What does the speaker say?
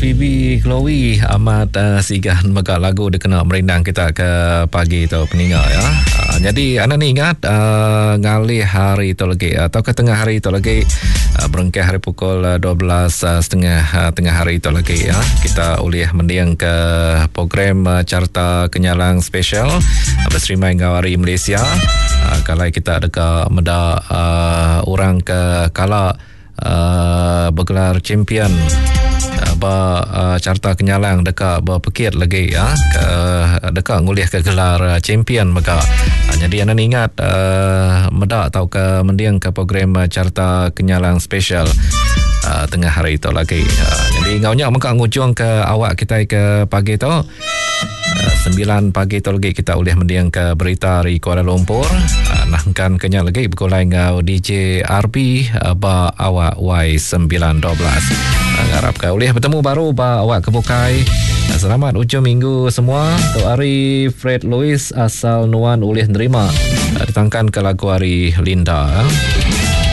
Phoebe Chloe amat sigan megak lagu dia kena merindang kita ke pagi tu peninggal ya. Jadi anda ni ingat ngalih hari tu lagi atau ke tengah hari tu lagi berengkeh hari pukul 12.30 tengah hari tu lagi ya. Kita ulih mendiang ke program Carta Kenyalang Special berserimai ngawari Malaysia. Kalau kita ada ke meda orang ke kala bergelar champion Carta Kenyalang dekat berpekit lagi ya ke dekat ngulih ke gelar champion maka. Jadi anda ingat meda atau ke mendiang ke program Carta Kenyalang Special tengah hari itu lagi. Jadi ngaunya maka ngujung ke awak kita ke pagi tu 9 pagi tu lagi kita boleh mendiang ke berita dari Kuala Lumpur. Nahkan kenya lagi berkulai ngau DJ RB ba awak Y912. Harap kau boleh bertemu baru ba awak kebukai. Selamat ujung minggu semua. Tok hari Fred Louis asal Nuan boleh nerima ditangkan ke lagu hari Linda.